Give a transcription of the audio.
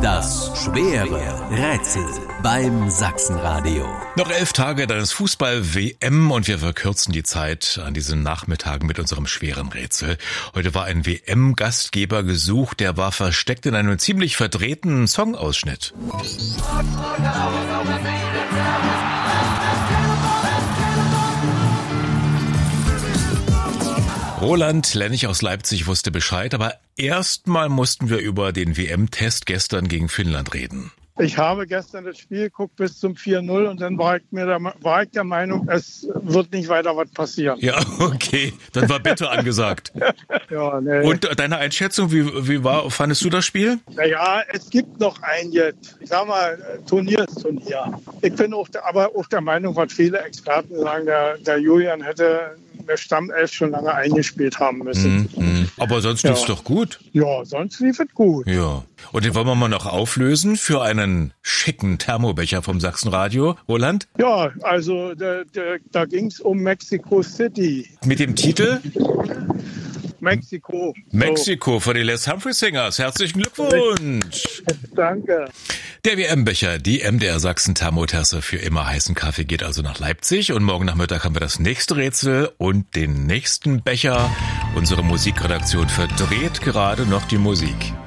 Das schwere Rätsel beim Sachsenradio. Noch 11 Tage, dann ist Fußball-WM und wir verkürzen die Zeit an diesen Nachmittagen mit unserem schweren Rätsel. Heute war ein WM-Gastgeber gesucht, der war versteckt in einem ziemlich verdrehten Songausschnitt. Roland Lennig aus Leipzig wusste Bescheid, aber erstmal mussten wir über den WM-Test gestern gegen Finnland reden. Ich habe gestern das Spiel geguckt bis zum 4-0 und dann war ich der Meinung, es wird nicht weiter was passieren. Ja, okay, dann war bitte angesagt. Ja, nee. Und deine Einschätzung, fandest du das Spiel? Naja, es gibt noch ein jetzt, ich sag mal, Turnier ist Turnier. Ich bin aber auch der Meinung, was viele Experten sagen, der Julian hätte der Stammelf schon lange eingespielt haben müssen. Aber sonst lief es doch gut. Ja, sonst lief es gut. Ja. Und den wollen wir mal noch auflösen für einen schicken Thermobecher vom Sachsenradio. Roland? Ja, also da ging es um Mexico City. Mit dem Titel? Mexiko. Mexiko von den Les Humphrey Singers. Herzlichen Glückwunsch. Danke. Der WM-Becher, die MDR Sachsen Thermotasse für immer heißen Kaffee geht also nach Leipzig. Und morgen Nachmittag haben wir das nächste Rätsel und den nächsten Becher. Unsere Musikredaktion verdreht gerade noch die Musik.